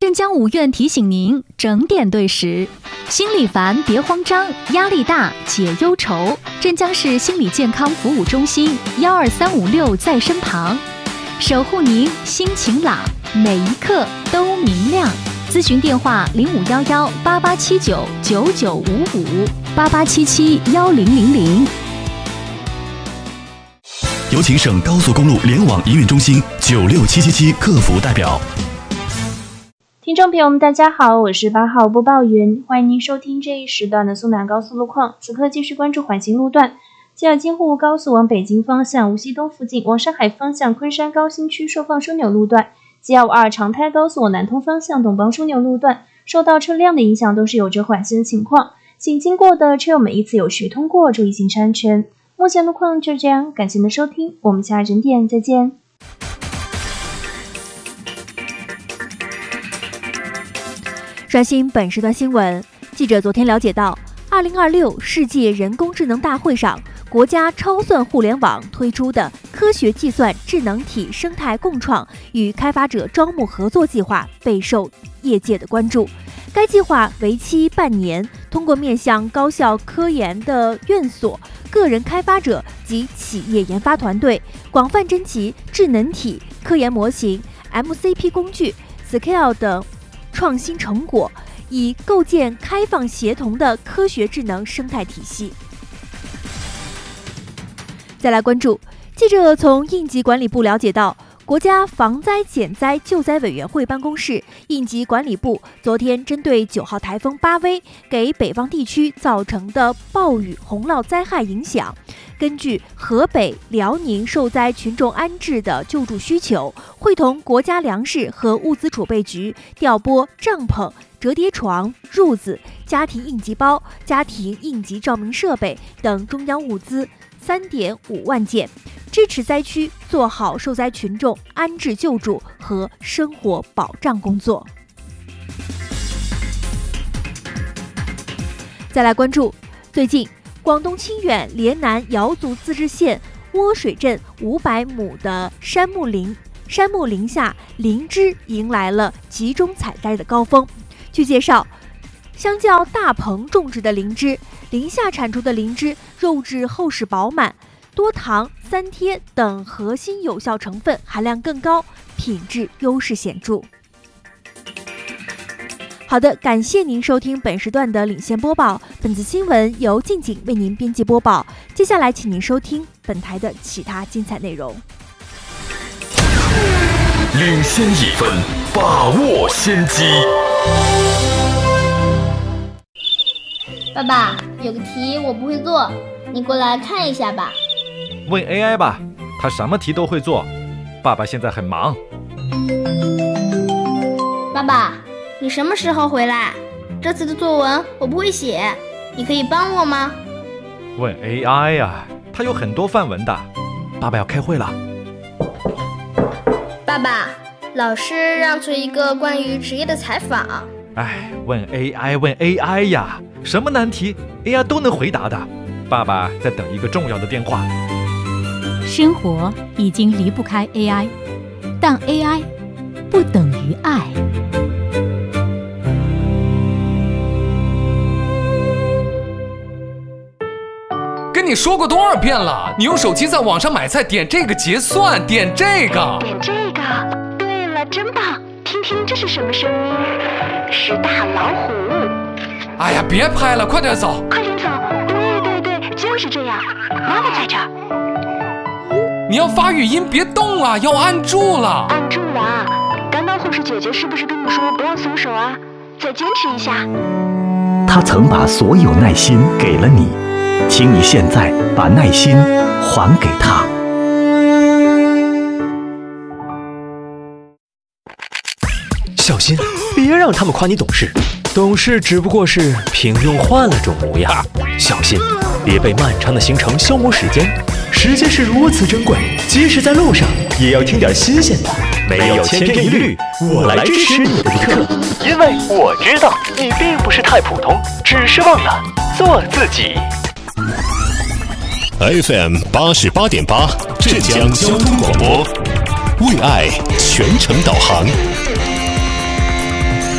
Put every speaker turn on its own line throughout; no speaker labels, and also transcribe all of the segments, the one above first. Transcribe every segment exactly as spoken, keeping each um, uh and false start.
镇江五院提醒您整点对时，心里烦别慌张，压力大解忧愁。镇江市心理健康服务中心幺二三五六在身旁，守护您心晴朗，每一刻都明亮。咨询电话零五幺幺八八七九九九五五八八七七幺零零零。
有请省高速公路联网营运中心九六七七七客服代表。
听众朋友们，大家好，我是八号播报员，欢迎您收听这一时段的苏南高速路况。此刻继续关注环形路段，吉尔京沪高速往北京方向无锡东附近往上海方向昆山高新区受放枢纽路段，G L 二长滩高速往南通方向董邦枢纽路段受到车辆的影响，都是有着缓行的情况，请经过的车友们一次有序通过，注意行车安全。目前路况就这样，感谢您的收听，我们下整点再见。
刷新本时段新闻，记者昨天了解到，二零二六世界人工智能大会上，国家超算互联网推出的科学计算智能体生态共创与开发者招募合作计划备受业界的关注。该计划为期半年，通过面向高校科研的院所、个人开发者及企业研发团队，广泛征集智能体、科研模型、M C P 工具、Scale 等创新成果，以构建开放协同的科学智能生态体系。再来关注，记者从应急管理部了解到，国家防灾减灾救灾委员会办公室、应急管理部昨天针对九号台风巴威给北方地区造成的暴雨洪涝灾害影响，根据河北、辽宁受灾群众安置的救助需求，会同国家粮食和物资储备局调拨帐篷、折叠床、褥子、家庭应急包、家庭应急照明设备等中央物资三点五万件，支持灾区做好受灾群众安置救助和生活保障工作。再来关注，最近广东清远莲南瑶族自治县涡水镇五百亩的杉木林杉木林下灵芝迎来了集中采摘的高峰。据介绍，相较大棚种植的灵芝，林下产出的灵芝肉质厚实饱满，多糖、三萜等核心有效成分含量更高，品质优势显著。好的，感谢您收听本时段的领先播报，本次新闻由静景为您编辑播报。接下来请您收听本台的其他精彩内容。
领先一分，把握先机。
爸爸，有个题我不会做，你过来看一下吧。
问 A I 吧，他什么题都会做。爸爸现在很忙。
爸爸，你什么时候回来？这次的作文我不会写，你可以帮我吗？
问 A I 呀，他有很多范文的。爸爸要开会了。
爸爸，老师让做一个关于职业的采访。
哎，问 A I 问 A I 呀，什么难题 A I 都能回答的。爸爸在等一个重要的电话。
生活已经离不开 A I， 但 A I 不等于爱。
跟你说过多少遍了，你用手机在网上买菜，点这个结算，点这个，
点这个。对了，真棒！听听这是什么声音？是大老虎。
哎呀，别拍了，快点走！
快点走！对对对，就是这样。妈妈在这儿。
你要发语音，别动啊，要按住了。
按住了啊！刚刚护士姐姐是不是跟你说不要松手啊？再坚持一下。
她曾把所有耐心给了你，请你现在把耐心还给她。
小心，别让他们夸你懂事，懂事只不过是平庸换了种模样。小心，别被漫长的行程消磨时间，时间是如此珍贵，即使在路上也要听点新鲜的。没有千篇一律，我来支持你的一刻，因为我知道你并不是太普通，只是忘了做自己。
F M 八十八点八，浙江交通广播，为爱全程导航。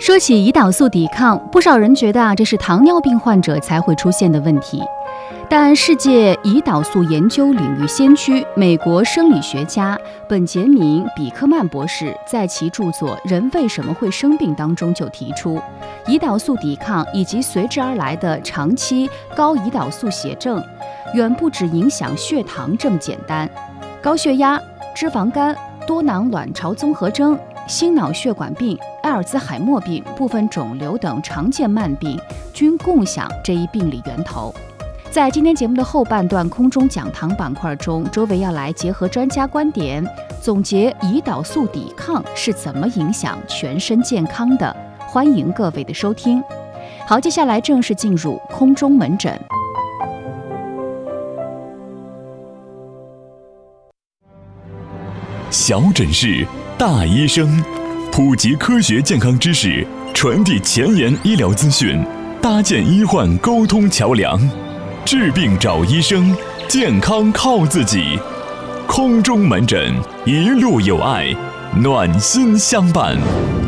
说起胰岛素抵抗，不少人觉得啊，这是糖尿病患者才会出现的问题。但世界胰岛素研究领域先驱、美国生理学家本杰明·比克曼博士在其著作《人为什么会生病》当中就提出，胰岛素抵抗以及随之而来的长期高胰岛素血症，远不只影响血糖这么简单。高血压、脂肪肝、多囊卵巢综合征、心脑血管病、阿尔兹海默病、部分肿瘤等常见慢病均共享这一病理源头。在今天节目的后半段空中讲堂板块中，周围要来结合专家观点，总结胰岛素抵抗是怎么影响全身健康的。欢迎各位的收听。好，接下来正式进入空中门诊。
小诊室，大医生，普及科学健康知识，传递前沿医疗资讯，搭建医患沟通桥梁。治病找医生，健康靠自己。空中门诊，一路有爱，暖心相伴。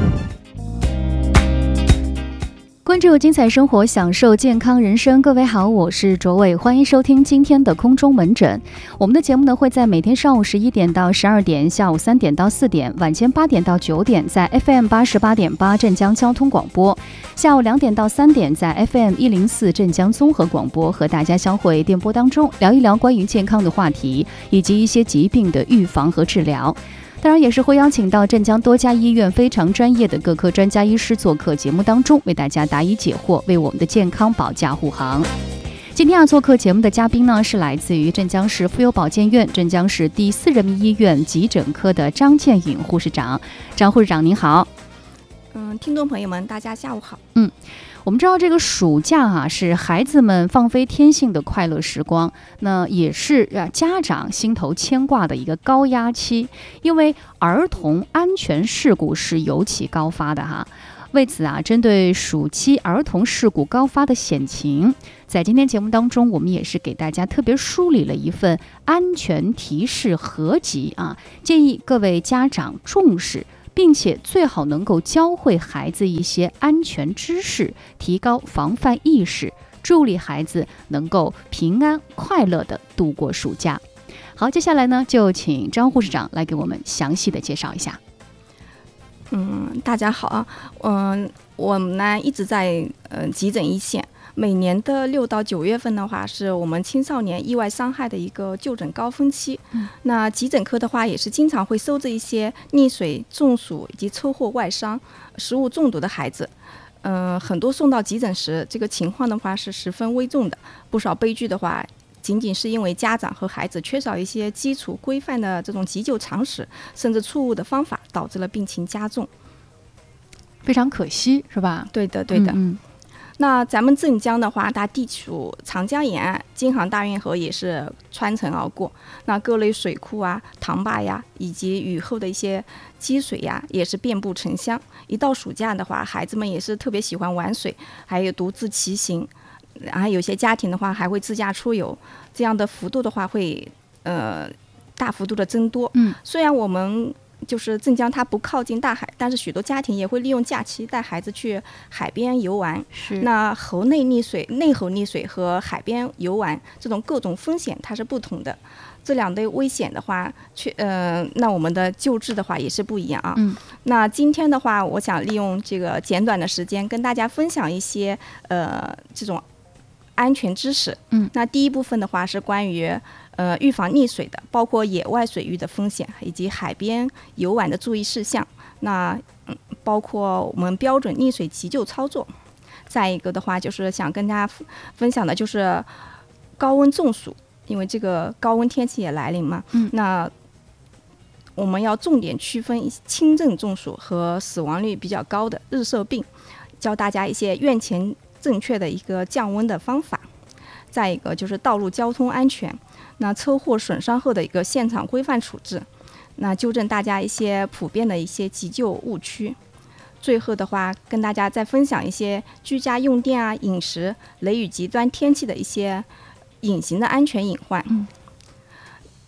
关注精彩生活，享受健康人生。各位好，我是卓伟，欢迎收听今天的空中门诊。我们的节目呢会在每天上午十一点到十二点，下午三点到四点，晚间八点到九点在 F M 八十八点八镇江交通广播，下午两点到三点在 F M 一零四镇江综合广播，和大家相会电波当中，聊一聊关于健康的话题，以及一些疾病的预防和治疗。当然也是会邀请到镇江多家医院非常专业的各科专家医师做客节目当中，为大家答疑解惑，为我们的健康保驾护航。今天要做客节目的嘉宾呢，是来自于镇江市妇幼保健院镇江市第四人民医院急诊科的张建颖护士长。张护士长您好。
嗯，听众朋友们，大家下午好。
嗯。我们知道这个暑假啊是孩子们放飞天性的快乐时光，那也是家长心头牵挂的一个高压期，因为儿童安全事故是尤其高发的哈。为此啊，针对暑期儿童事故高发的险情，在今天节目当中，我们也是给大家特别梳理了一份安全提示合集啊，建议各位家长重视，并且最好能够教会孩子一些安全知识，提高防范意识，助力孩子能够平安快乐地度过暑假。好，接下来呢，就请张护士长来给我们详细的介绍一下。
嗯，大家好啊，嗯，我们呢一直在呃急诊一线。每年的六到九月份的话，是我们青少年意外伤害的一个就诊高峰期。嗯、那急诊科的话，也是经常会收治一些溺水、中暑以及车祸外伤、食物中毒的孩子。嗯、呃，很多送到急诊时，这个情况的话是十分危重的。不少悲剧的话，仅仅是因为家长和孩子缺少一些基础规范的这种急救常识，甚至错误的方法，导致了病情加重。
非常可惜，是吧？
对的，对的。嗯嗯，那咱们镇江的话，它地处长江沿岸，京杭大运河也是穿城而过。那各类水库啊、塘坝呀，以及雨后的一些积水呀，也是遍布城乡。一到暑假的话，孩子们也是特别喜欢玩水，还有独自骑行。然后有些家庭的话，还会自驾出游，这样的幅度的话会呃大幅度的增多。嗯，虽然我们就是镇江它不靠近大海，但是许多家庭也会利用假期带孩子去海边游玩。是，那河内溺水、内河溺水和海边游玩这种各种风险它是不同的。这两类危险的话，去呃，那我们的救治的话也是不一样啊。嗯，那今天的话，我想利用这个简短的时间跟大家分享一些呃这种安全知识。嗯，那第一部分的话是关于呃预防溺水的，包括野外水域的风险以及海边游玩的注意事项。那嗯，包括我们标准溺水急救操作。再一个的话，就是想跟大家分享的就是高温中暑，因为这个高温天气也来临嘛。嗯，那我们要重点区分轻症中暑和死亡率比较高的日射病，教大家一些院前正确的一个降温的方法。再一个就是道路交通安全，那车祸损伤后的一个现场规范处置，那纠正大家一些普遍的一些急救误区。最后的话，跟大家再分享一些居家用电啊、饮食、雷雨极端天气的一些隐形的安全隐患。嗯，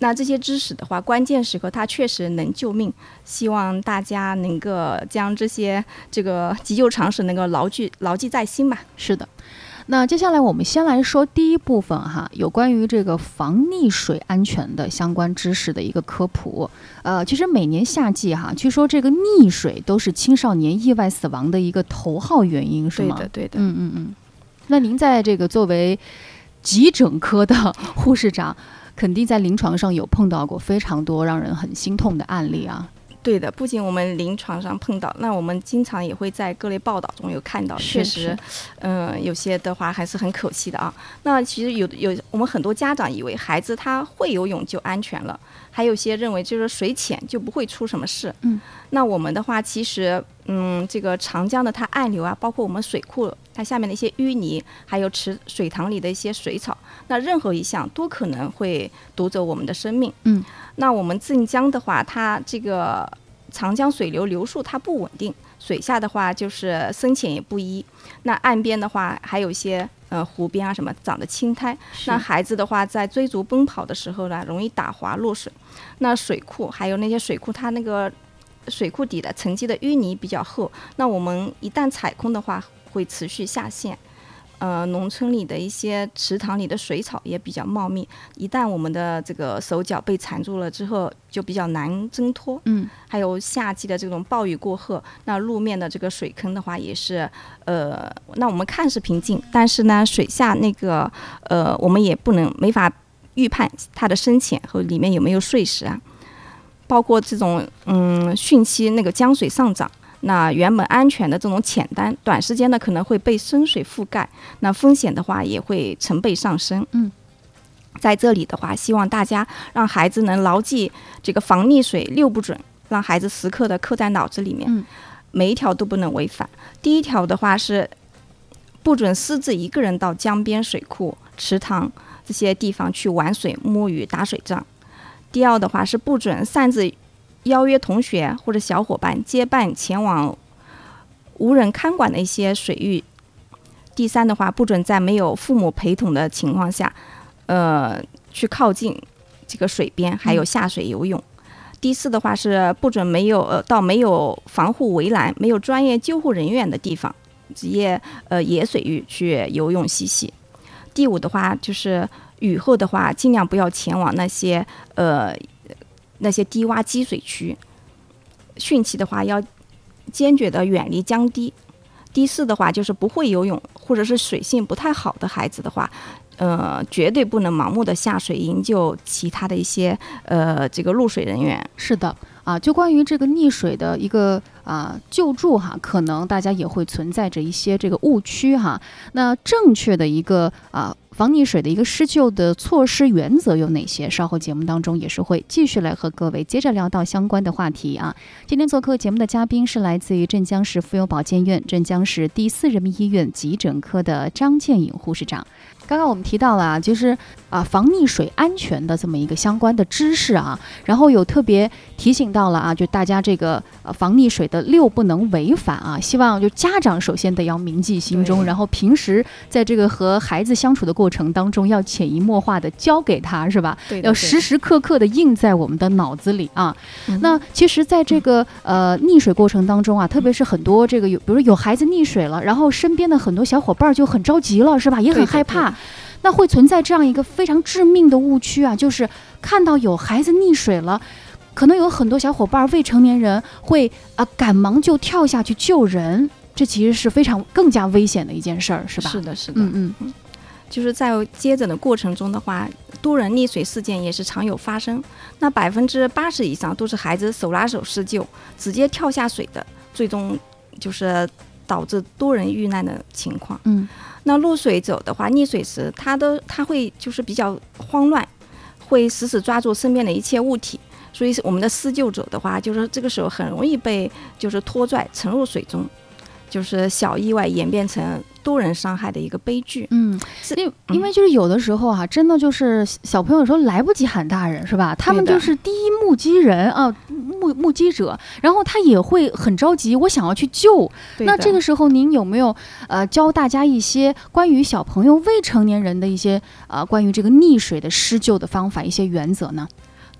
那这些知识的话，关键时刻它确实能救命，希望大家能够将这些这个急救常识能够牢记牢记在心吧。
是的。那接下来我们先来说第一部分哈，有关于这个防溺水安全的相关知识的一个科普。呃，其实每年夏季哈，据说这个溺水都是青少年意外死亡的一个头号原因，是吗？
对的，对的。
嗯嗯嗯。那您在这个作为急诊科的护士长，肯定在临床上有碰到过非常多让人很心痛的案例啊。
对的，不仅我们临床上碰到，那我们经常也会在各类报道中有看到，确实，嗯、呃，有些的话还是很可惜的啊。那其实有有我们很多家长以为孩子他会游泳就安全了，还有些认为就是水浅就不会出什么事。
嗯，
那我们的话，其实，嗯，这个长江的它暗流啊，包括我们水库它下面的一些淤泥，还有池水塘里的一些水草，那任何一项都可能会夺走我们的生命。
嗯，
那我们镇江的话，它这个长江水流流速它不稳定，水下的话就是深浅也不一。那岸边的话，还有一些呃湖边啊什么长的青苔，那孩子的话在追逐奔跑的时候呢，容易打滑落水。那水库还有那些水库，它那个水库底的沉积的淤泥比较厚，那我们一旦采空的话，会持续下陷。呃，农村里的一些池塘里的水草也比较茂密，一旦我们的这个手脚被缠住了之后，就比较难挣脱。
嗯，
还有夏季的这种暴雨过后，那路面的这个水坑的话，也是呃，那我们看是平静，但是呢，水下那个呃，我们也不能没法预判它的深浅和里面有没有碎石啊，包括这种嗯汛期那个江水上涨。那原本安全的这种浅滩，短时间呢可能会被深水覆盖，那风险的话也会成倍上升。
嗯，
在这里的话，希望大家让孩子能牢记这个防溺水六不准，让孩子时刻的刻在脑子里面。
嗯，
每一条都不能违反。第一条的话是不准私自一个人到江边、水库、池塘这些地方去玩水、摸鱼、打水仗。第二的话是不准擅自邀约同学或者小伙伴结伴前往无人看管的一些水域。第三的话，不准在没有父母陪同的情况下，呃，去靠近这个水边，还有下水游泳。嗯、第四的话是不准没有呃到没有防护围栏、没有专业救护人员的地方，职业呃野水域去游泳嬉戏。第五的话就是雨后的话，尽量不要前往那些呃。那些低洼积水区，汛期的话要坚决的远离江堤。第四的话就是不会游泳或者是水性不太好的孩子的话，呃，绝对不能盲目的下水营救其他的一些呃这个入水人员。
是的啊，就关于这个溺水的一个啊救助哈，可能大家也会存在着一些这个误区哈。那正确的一个啊。防溺水的一个施救的措施原则有哪些？稍后节目当中也是会继续来和各位接着聊到相关的话题啊。今天做客节目的嘉宾是来自于镇江市妇幼保健院镇江市第四人民医院急诊科的张建颖护士长。刚刚我们提到了啊，就是啊防溺水安全的这么一个相关的知识啊，然后有特别提醒到了啊，就大家这个呃防溺水的六不能违反啊，希望就家长首先得要铭记心中，然后平时在这个和孩子相处的过程当中要潜移默化的教给他，是吧？
对，
要时时刻刻的印在我们的脑子里啊。嗯、那其实在这个呃溺水过程当中啊，特别是很多这个有，比如有孩子溺水了，然后身边的很多小伙伴就很着急了，是吧？也很害怕。对对对，那会存在这样一个非常致命的误区啊，就是看到有孩子溺水了，可能有很多小伙伴未成年人会啊、呃、赶忙就跳下去救人，这其实是非常更加危险的一件事儿，是吧？
是的，是的，
嗯嗯，
就是在接诊的过程中的话，多人溺水事件也是常有发生。那百分之八十以上都是孩子手拉手施救，直接跳下水的，最终就是导致多人遇难的情况。
嗯。
那落水者的话，溺水时他都他会就是比较慌乱，会死死抓住身边的一切物体，所以我们的施救者的话，就是这个时候很容易被就是拖拽沉入水中，就是小意外演变成多人伤害的一个悲剧。
嗯，因因为就是有的时候啊，真的就是小朋友说来不及喊大人，是吧？他们就是第一目击人啊，目目击者，然后他也会很着急，我想要去救。那这个时候您有没有呃教大家一些关于小朋友未成年人的一些呃关于这个溺水的施救的方法，一些原则呢？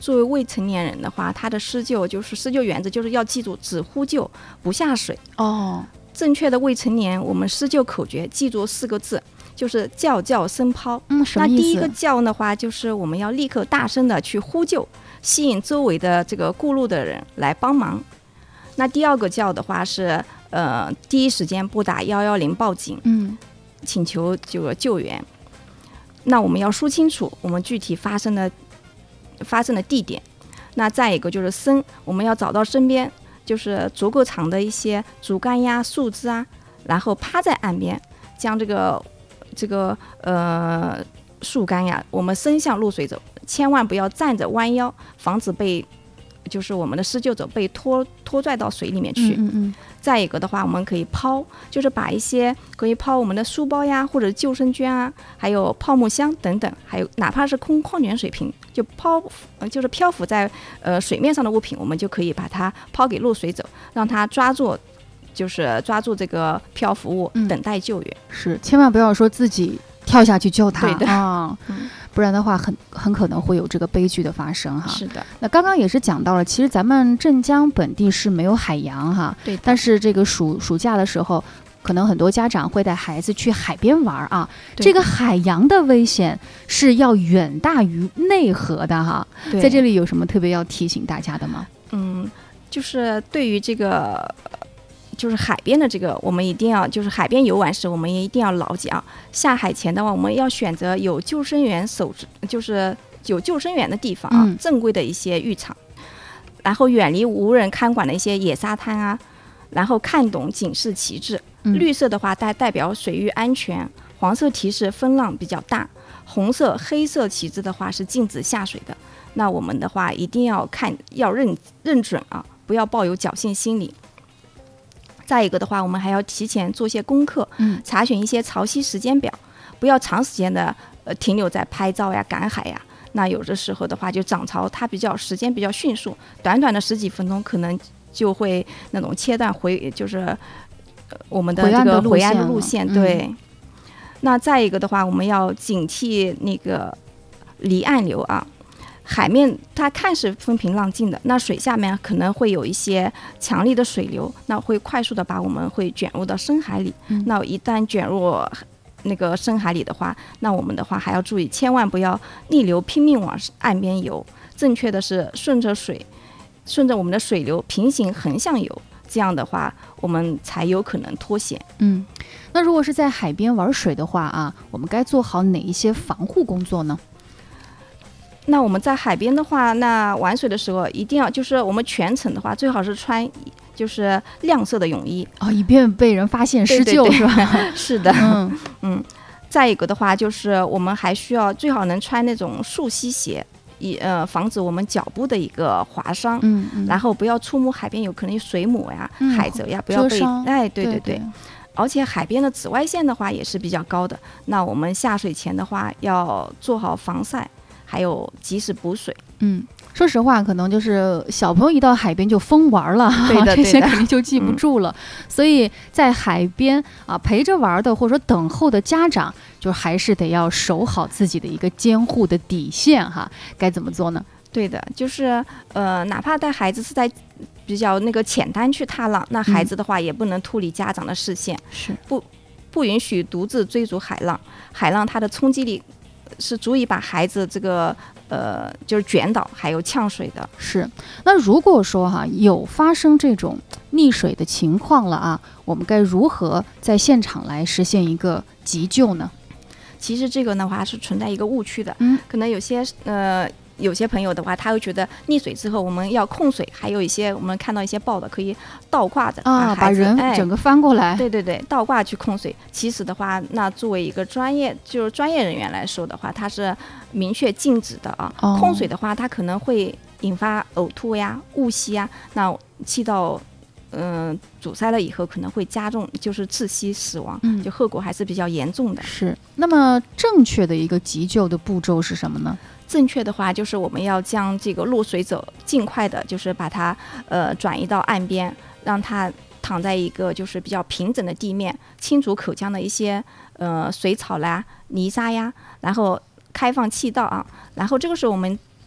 作为未成年人的话，他的施救就是施救原则就是要记住只呼救不下水
哦。
正确的未成年我们施救口诀记住四个字，就是叫叫声抛。
嗯，什么意思？
那第一个叫的话，就是我们要立刻大声的去呼救，吸引周围的这个过路的人来帮忙。那第二个叫的话是，呃，第一时间拨打幺幺零报警，
嗯，
请求这个救援。那我们要说清楚我们具体发生的发生的地点。那再一个就是声，我们要找到身边就是足够长的一些竹竿呀、树枝啊，然后趴在岸边，将这个这个呃树干呀，我们伸向落水者，千万不要站着弯腰，防止被就是我们的施救者被拖拖拽到水里面去。
嗯嗯嗯。
再一个的话，我们可以抛，就是把一些可以抛我们的书包呀，或者救生圈啊，还有泡沫箱等等，还有哪怕是空矿泉水瓶，就抛，呃、就是漂浮在呃水面上的物品，我们就可以把它抛给落水者，让他抓住，就是抓住这个漂浮物，
嗯、
等待救援。
是，千万不要说自己跳下去救他，
对的
啊。
嗯，
不然的话很很可能会有这个悲剧的发生哈。
是的。
那刚刚也是讲到了，其实咱们镇江本地是没有海洋哈，
对。
但是这个暑暑假的时候，可能很多家长会带孩子去海边玩啊。这个海洋的危险是要远大于内河的哈。在这里有什么特别要提醒大家的吗？
嗯，就是对于这个。就是海边的这个，我们一定要就是海边游玩时，我们也一定要牢记啊。下海前的话，我们要选择有救生员守，就是有救生员的地方啊，
嗯、
正规的一些浴场，然后远离无人看管的一些野沙滩啊，然后看懂警示旗帜。
嗯、
绿色的话代代表水域安全，黄色提示风浪比较大，红色、黑色旗帜的话是禁止下水的。那我们的话一定要看，要认认准啊，不要抱有侥幸心理。再一个的话，我们还要提前做些功课，
嗯，
查询一些潮汐时间表，不要长时间的呃停留在拍照呀、赶海呀。那有的时候的话，就涨潮它比较时间比较迅速，短短的十几分钟可能就会那种切断回，就是呃我们的这个回岸的路线。对、嗯。那再一个的话，我们要警惕那个离岸流啊。海面它看似风平浪静的，那水下面可能会有一些强力的水流，那会快速的把我们会卷入到深海里、
嗯、
那一旦卷入那个深海里的话，那我们的话还要注意，千万不要逆流拼命往岸边游，正确的是顺着水顺着我们的水流平行横向游，这样的话我们才有可能脱险。
嗯，那如果是在海边玩水的话啊，我们该做好哪一些防护工作呢？
那我们在海边的话，那玩水的时候一定要就是我们全程的话，最好是穿就是亮色的泳衣
哦，以便被人发现施救，
对对对
是吧？
是的，
嗯
嗯。再一个的话，就是我们还需要最好能穿那种溯溪鞋，以呃防止我们脚部的一个划伤。
嗯嗯。
然后不要触摸海边有可能有水母呀、
嗯、
海蜇呀，不要被哎，对对
对,
对。而且海边的紫外线的话也是比较高的，那我们下水前的话要做好防晒。还有及时补水。
嗯，说实话，可能就是小朋友一到海边就疯玩了，
对的，
这些肯定就记不住了。嗯、所以在海边啊陪着玩的或者说等候的家长，就还是得要守好自己的一个监护的底线哈。该怎么做呢？
对的，就是呃，哪怕带孩子是在比较那个浅滩去踏浪，那孩子的话也不能脱离家长的视线，
是、嗯、
不不允许独自追逐海浪。海浪它的冲击力是足以把孩子这个呃就是卷倒，还有呛水的。
是，那如果说哈、啊、有发生这种溺水的情况了啊，我们该如何在现场来实现一个急救呢？
其实这个的话是存在一个误区的，
嗯，
可能有些呃。有些朋友的话，他会觉得溺水之后我们要控水，还有一些我们看到一些报道可以倒挂着
啊，把人整个翻过来、哎，
对对对，倒挂去控水。其实的话，那作为一个专业就是专业人员来说的话，它是明确禁止的啊。
哦、
控水的话，它可能会引发呕吐呀、误吸呀，那气道嗯、呃、阻塞了以后，可能会加重就是窒息死亡，
嗯，
就后果还是比较严重的。
是。那么正确的一个急救的步骤是什么呢？
正确的话就是我们要将这个落水者尽快的，就是把它呃转移到岸边，让他躺在一个就是比较平整的地面，清除口腔的一些呃水草啦、泥沙呀，然后开放气道啊，然后这个时候我们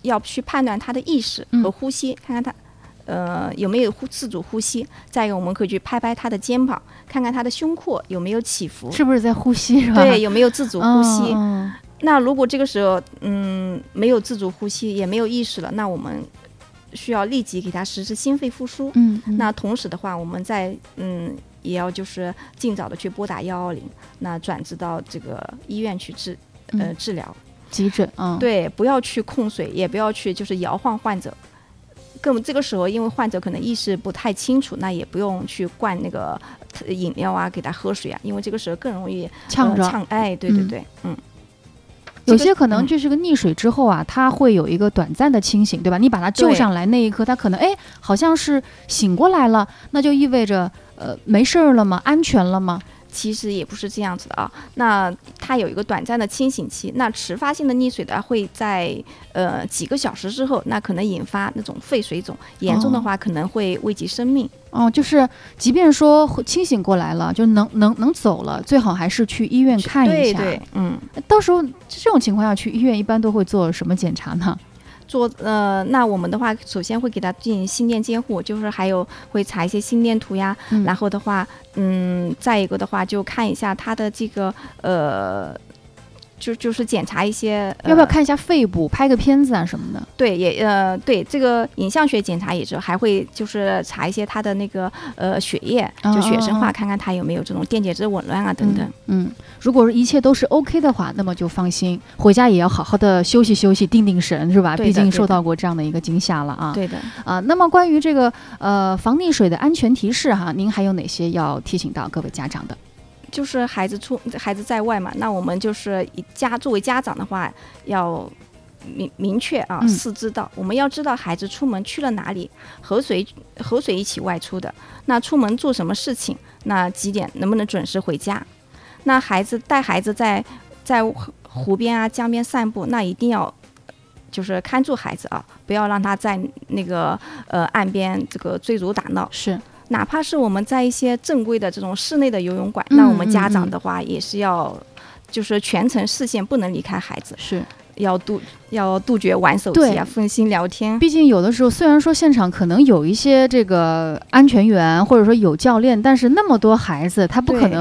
要去判断他的意识和呼吸，嗯、看看他。呃，有没有呼自主呼吸？再一个，我们可以去拍拍他的肩膀，看看他的胸廓有没有起伏，
是不是在呼吸，是吧？
对，有没有自主呼吸？
嗯、
那如果这个时候，嗯，没有自主呼吸，也没有意识了，那我们需要立即给他实施心肺复苏。
嗯，嗯
那同时的话，我们在嗯，也要就是尽早的去拨打幺幺零，那转至到这个医院去治呃、嗯、治疗，
急诊啊。嗯、
对，不要去控水，也不要去就是摇晃患者。更这个时候，因为患者可能意识不太清楚，那也不用去灌那个饮料啊，给他喝水啊，因为这个时候更容易
呛着。
呃、呛哎，对对对，嗯。嗯
有些可能就是个溺水之后啊，嗯、他会有一个短暂的清醒，对吧？你把他救上来那一刻，他可能哎，好像是醒过来了，那就意味着呃没事儿了吗？安全了吗？
其实也不是这样子的啊，那它有一个短暂的清醒期，那迟发性的溺水的会在呃几个小时之后，那可能引发那种肺水肿，严重的话可能会危及生命。
哦，就是即便说清醒过来了，就能能能走了，最好还是去医院看一下。
对对，嗯，
到时候这种情况下去医院一般都会做什么检查呢？
做呃，那我们的话，首先会给他进行心电监护，就是还有会查一些心电图呀，嗯、然后的话，嗯，再一个的话就看一下他的这个呃。就就是检查一些、
呃，要不要看一下肺部，拍个片子啊什么的？
对，也呃对，这个影像学检查也是，还会就是查一些他的那个呃血液，就血生化，哦哦哦看看他有没有这种电解质紊乱啊等等。
嗯，嗯如果一切都是 OK 的话，那么就放心，回家也要好好的休息休息，定定神，是吧？毕竟受到过这样的一个惊吓了啊。
对的
啊、呃，那么关于这个呃防溺水的安全提示哈，您还有哪些要提醒到各位家长的？
就是孩子出孩子在外嘛，那我们就是以家作为家长的话，要明明确啊，
嗯、
四知道，我们要知道孩子出门去了哪里，和谁和谁一起外出的，那出门做什么事情，那几点能不能准时回家？那孩子带孩子在在湖边啊江边散步，那一定要就是看住孩子啊，不要让他在那个呃岸边这个追逐打闹。
是。
哪怕是我们在一些正规的这种室内的游泳馆，嗯、那我们家长的话也是要，嗯、就是全程视线不能离开孩子，
是
要杜要杜绝玩手机啊、分心聊天。
毕竟有的时候，虽然说现场可能有一些这个安全员或者说有教练，但是那么多孩子，他不可能